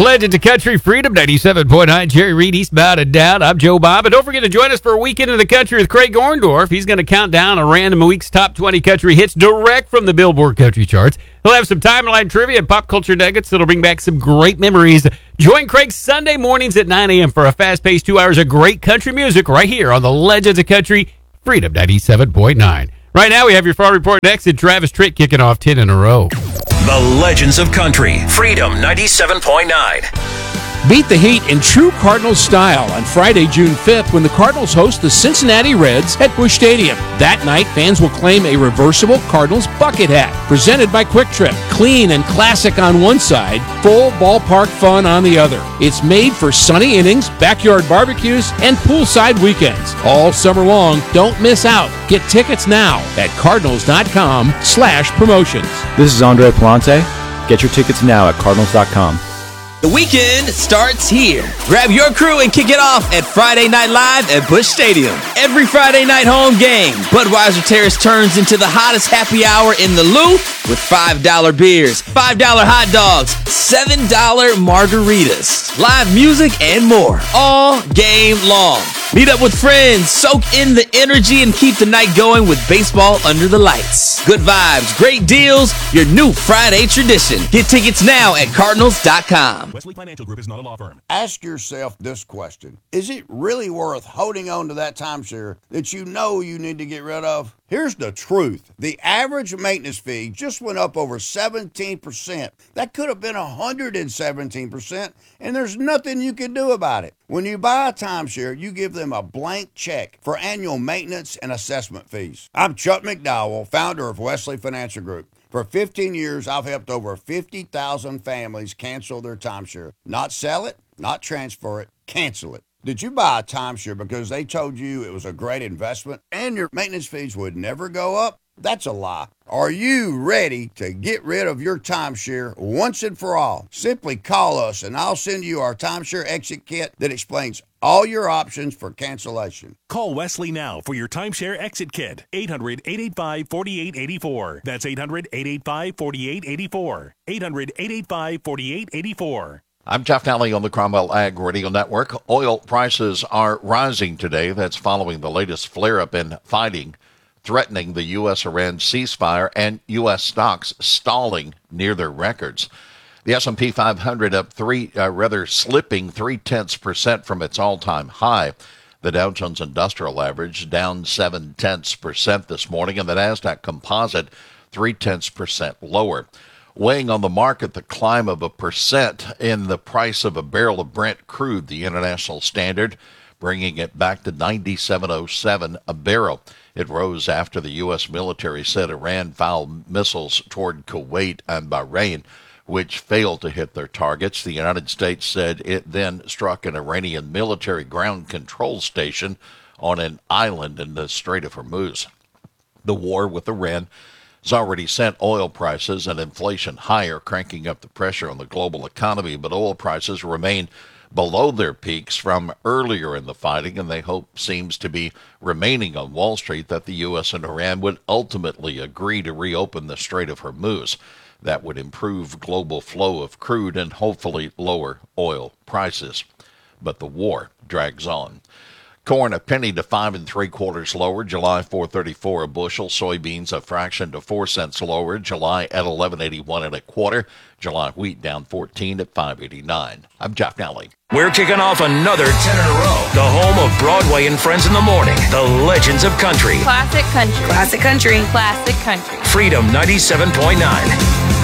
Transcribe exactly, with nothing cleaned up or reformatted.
Legends of Country, Freedom ninety-seven point nine, Jerry Reed, Eastbound and Down. I'm Joe Bob. And don't forget to join us for a weekend in the country with Craig Orndorff. He's going to count down a random week's top twenty country hits direct from the Billboard Country Charts. He'll have some timeline trivia and pop culture nuggets that'll bring back some great memories. Join Craig Sunday mornings at nine a.m. for a fast-paced two hours of great country music right here on the Legends of Country, Freedom ninety-seven point nine. Right now, we have your Fall Report next, and Travis Tritt kicking off ten in a row. The Legends of Country, Freedom ninety-seven point nine. Beat the heat in true Cardinals style on Friday, June fifth, when the Cardinals host the Cincinnati Reds at Busch Stadium. That night, fans will claim a reversible Cardinals bucket hat, presented by Quick Trip. Clean and classic on one side, full ballpark fun on the other. It's made for sunny innings, backyard barbecues, and poolside weekends. All summer long, don't miss out. Get tickets now at cardinals.com slash promotions. This is Andre Palante. Get your tickets now at cardinals dot com. The weekend starts here. Grab your crew and kick it off at Friday Night Live at Busch Stadium. Every Friday night home game, Budweiser Terrace turns into the hottest happy hour in the Lou with five dollar beers, five dollar hot dogs, seven dollar margaritas, live music, and more all game long. Meet up with friends, soak in the energy, and keep the night going with baseball under the lights. Good vibes, great deals, your new Friday tradition. Get tickets now at cardinals dot com. Wesley Financial Group is not a law firm. Ask yourself this question. Is it really worth holding on to that timeshare that you know you need to get rid of? Here's the truth. The average maintenance fee just went up over seventeen percent. That could have been one hundred seventeen percent, and there's nothing you can do about it. When you buy a timeshare, you give them a blank check for annual maintenance and assessment fees. I'm Chuck McDowell, founder of Wesley Financial Group. For fifteen years, I've helped over fifty thousand families cancel their timeshare. Not sell it, not transfer it, cancel it. Did you buy a timeshare because they told you it was a great investment and your maintenance fees would never go up? That's a lie. Are you ready to get rid of your timeshare once and for all? Simply call us and I'll send you our timeshare exit kit that explains all your options for cancellation. Call Wesley now for your timeshare exit kit. eight hundred, eight eight five, four eight eight four. That's eight hundred, eight eight five, four eight eight four. eight hundred, eight eight five, four eight eight four. I'm Jeff Nally on the Cromwell Ag Radio Network. Oil prices are rising today. That's following the latest flare-up in fighting, threatening the U S Iran ceasefire, and U S stocks stalling near their records. The S and P five hundred up three, uh, rather slipping three-tenths percent from its all-time high. The Dow Jones Industrial Average down seven-tenths percent this morning, and the NASDAQ Composite three-tenths percent lower. Weighing on the market, the climb of a percent in the price of a barrel of Brent crude, the international standard, bringing it back to ninety-seven oh seven a barrel. It rose after the U S military said Iran fired missiles toward Kuwait and Bahrain, which failed to hit their targets. The United States said it then struck an Iranian military ground control station on an island in the Strait of Hormuz. The war with Iran has already sent oil prices and inflation higher, cranking up the pressure on the global economy, but oil prices remain below their peaks from earlier in the fighting, and they hope seems to be remaining on Wall Street that the U S and Iran would ultimately agree to reopen the Strait of Hormuz. That would improve global flow of crude and hopefully lower oil prices. But the war drags on. Corn a penny to five and three quarters lower. July four thirty-four a bushel. Soybeans a fraction to four cents lower. July at eleven eighty-one and a quarter. July wheat down fourteen at five eighty-nine. I'm Jeff Nally. We're kicking off another ten in a row. The home of Broadway and Friends in the Morning. The Legends of Country. Classic country. Classic country. Classic country. Freedom ninety-seven point nine.